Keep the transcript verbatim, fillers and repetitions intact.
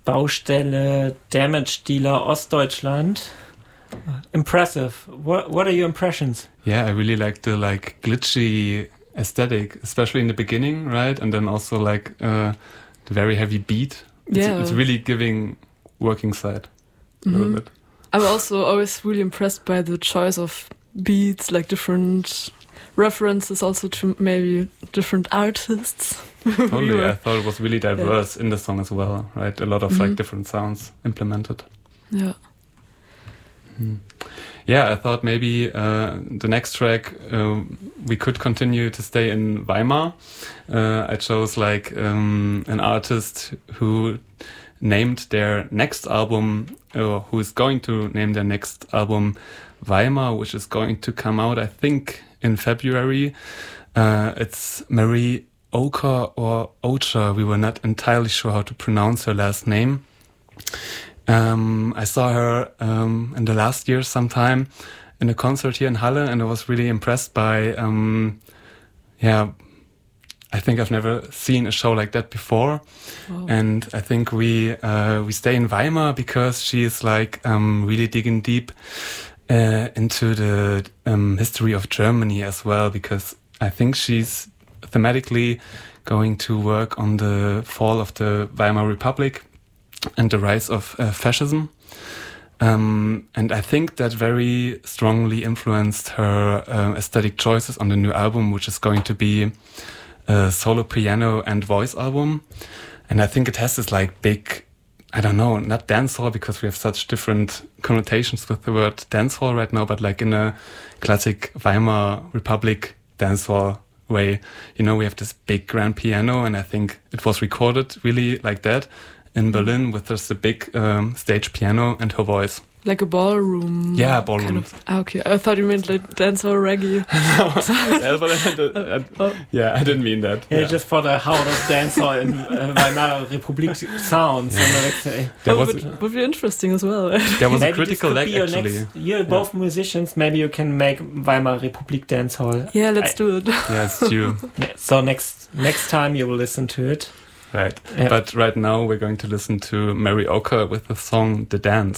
Baustelle, Damage Dealer, Ostdeutschland. Impressive. What what are your impressions? Yeah, I really like the like glitchy aesthetic, especially in the beginning, right? And then also like uh, the very heavy beat. It's, Yeah. it's really giving Working Side a little Mhm. bit. I'm also always really impressed by the choice of beats, like different references also to maybe different artists. Totally, We were- I thought it was really diverse in the song as well, right? A lot of like Mhm. different sounds implemented. Yeah. Yeah, I thought maybe uh, the next track uh, we could continue to stay in Weimar. Uh, I chose like um, an artist who named their next album, or who is going to name their next album Weimar, which is going to come out, I think, in February. Uh, it's Marie Oka or Ocha. We were not entirely sure how to pronounce her last name. Um, I saw her um, in the last year sometime in a concert here in Halle, and I was really impressed by, um, yeah, I think I've never seen a show like that before. Wow. And I think we uh, we stay in Weimar because she is like um, really digging deep uh, into the um, history of Germany as well, because I think she's thematically going to work on the fall of the Weimar Republic and the rise of uh, fascism. Um, and I think that very strongly influenced her uh, aesthetic choices on the new album, which is going to be a solo piano and voice album. And I think it has this like big, I don't know, not dancehall, because we have such different connotations with the word dancehall right now, but like in a classic Weimar Republic dancehall way. You know, we have this big grand piano, and I think it was recorded really like that in Berlin with just a big um, stage piano and her voice. Like a ballroom. Yeah, ballroom. Kind of. Ah, okay, I thought you meant like dancehall reggae. Yeah, but I did- I- yeah, I didn't mean that. Yeah, Yeah. just for the how does dancehall in uh, Weimar Republic sounds. Yeah. And let's say. There Oh, was, would, would be interesting as well. there was a Maybe critical this leg could be your actually. Next, you're both musicians. Maybe you can make Weimar Republic dancehall. Yeah, let's I- do it. Yeah, it's true. So next next time you will listen to it. Right. Yeah. But right now we're going to listen to Mary Oka with the song The Dance.